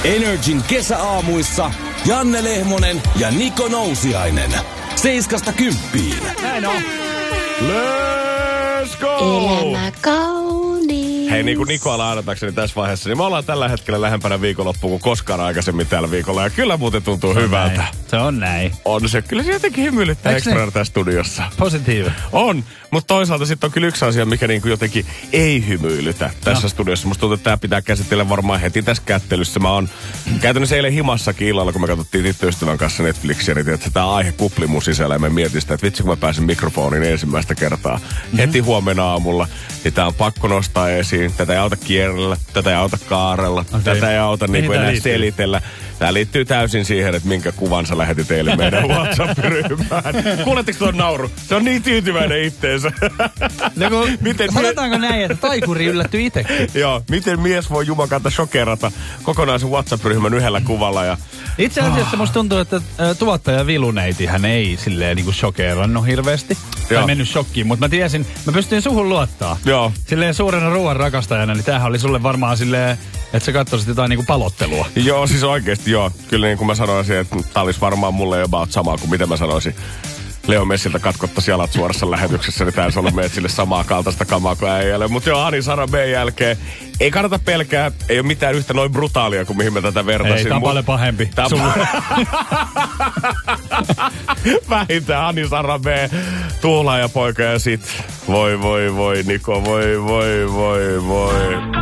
Energin kesäaamuissa Janne Lehmonen ja Niko Nousiainen. 7–10. Näin on. Let's go! Elämä kaunis. Hei, niin kuin Nikoa lainatakseni tässä vaiheessa, niin me ollaan tällä hetkellä lähempänä viikonloppua kuin koskaan aikaisemmin tällä viikolla. Ja kyllä muuten tuntuu hyvältä. Näin. Se on näin. On se. Kyllä se jotenkin hymyilyttää ekstra tässä studiossa. Positiivinen. On, mutta toisaalta sitten on kyllä yksi asia, mikä niinku jotenkin ei hymyilytä tässä studiossa. Musta tuntuu, että tämä pitää käsitellä varmaan heti tässä kättelyssä. Mä oon käytännössä eilen himassakin illalla, kun me katsottiin tyttöystävän kanssa Netflixiä, niin että tämä aihe kupli mun sisällä ja me mietin sitä, että vitsi kun mä pääsen mikrofoniin ensimmäistä kertaa heti huomenna aamulla, niin tää on pakko nostaa esiin. Tätä ei auta kierrellä, tätä ei auta kaarella, tätä ei auta niinku enää selitellä. Tää liittyy täysin siihen, että minkä kuvan sä lähetit eilen meidän WhatsApp-ryhmään. Kuuletteko tuon nauru? Se on niin tyytyväinen itteensä. No sanotaanko näin, että taikuri yllättyi itsekin? Joo, miten mies voi jumakanta shokerata kokonaisen WhatsApp-ryhmän yhdellä kuvalla ja... Itse asiassa musta tuntuu, että tuottaja Viluneiti hän ei silleen niinku shokerannut hirveästi. Tai mennyt shokkiin, mutta mä pystyin suhun luottaa. Joo. Silleen suurena ruoan rakastajana, niin tämähän oli sulle varmaan silleen, että sä katsoisit jotain niinku palottelua. Joo, siis oikeesti joo. Kyllä niin kuin mä sanoisin, että tää olisi varmaan mulle about samaa kuin mitä mä sanoisin. Leo Messiltä katkottaisi jalat suorassa lähetyksessä, niin täytyisi olla meitä sille samaa kaltaista kamaa kuin äijälle. Mutta joo, Ani Sara B jälkeen ei kannata pelkää, ei ole mitään yhtä noin brutaalia kuin mihin mä tätä vertaisin. Ei, tää on paljon pahempi. Vähintään Ani Sara B, tuhlaajapoika ja sit voi Niko, voi.